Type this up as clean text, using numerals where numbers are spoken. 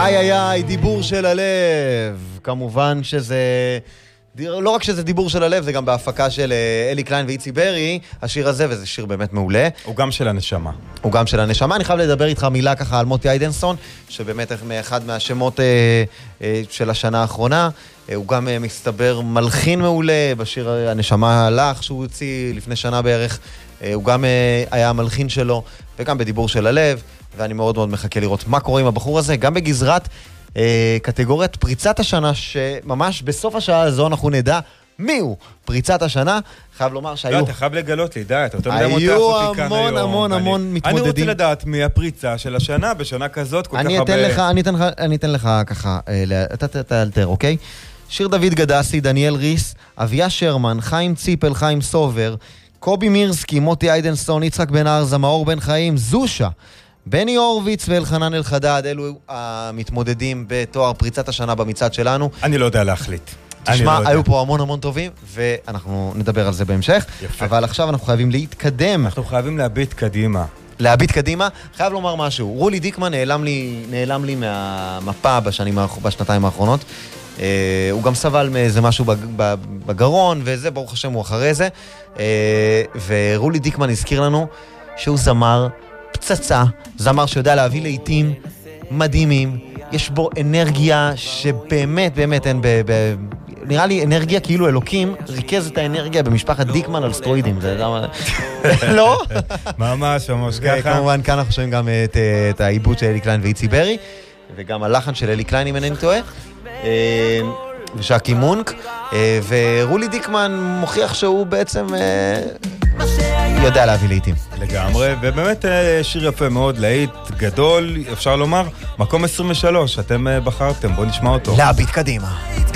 איי איי איי, דיבור של הלב. כמובן שזה... לא רק שזה דיבור של הלב, זה גם בהפקה של אלי קליין ואיצי ברי, השיר הזה, וזה שיר באמת מעולה. הוא גם של הנשמה. הוא גם של הנשמה. אני חייב לדבר איתך מילה ככה על מוטי איידנסון, שבאמת אחד מהשמות של השנה האחרונה. הוא גם מסתבר מלחין מעולה בשיר הנשמה הלך, שהוא הוציא לפני שנה בערך. הוא גם היה המלחין שלו, וגם בדיבור של הלב, ואני מאוד מאוד מחכה לראות מה קורה עם הבחור הזה, גם בגזרת קטגוריית פריצת השנה, שממש בסוף השעה הזו אנחנו נדע מי הוא פריצת השנה. חייב לומר שהיו... לא, אתה חייב לגלות לי, די, אתה יותר מדי מותח היו אותי כאן היום. המון מתמודדים. אני רוצה לדעת מי הפריצה של השנה, בשנה כזאת כל כך הרבה... אני אתן לך ככה, אתה תאלתר, אוקיי? שיר דוד גדסי, דניאל ריס, אביה שרמן, חיים ציפל, חיים סובר, קובי מירסקי, מוטי איידנסון, יצחק בן ארזה, מאור בן חיים, זושה, בני הורוביץ ואלחנן אלחדד. אלו המתמודדים בתואר פריצת השנה במצעד שלנו. אני לא יודע להחליט. תשמע, היו פה המון טובים, ואנחנו נדבר על זה בהמשך. יפה. אבל עכשיו אנחנו חייבים להתקדם. אנחנו חייבים להביט קדימה. להביט קדימה. חייב לומר משהו. רולי דיקמן נעלם לי מהמפה בשנתיים האחרונות. הוא גם סבל מאיזה משהו בגרון, וזה, ברוך השם, הוא אחרי זה. ורולי דיקמן הזכיר לנו שהוא זמר פצצה, זמר שיודע להביא לעיתים מדהימים, יש בו אנרגיה שבאמת, באמת אין נראה לי אנרגיה כאילו אלוקים ריכז את האנרגיה במשפחת דיקמן על סטרואידים. לא? ממש ככה. כמובן, כאן אנחנו שומעים גם את העיבוד של אלי קליין ואיצי ברי, וגם הלחן של אלי קליין, אם אינני טועה, ושקי מונק, ורולי דיקמן מוכיח שהוא בעצם יודע להביא לעיתים. לגמרי, ובאמת שיר יפה מאוד, להיט גדול, אפשר לומר, מקום 23, אתם בחרתם, בואו נשמע אותו. להביט קדימה.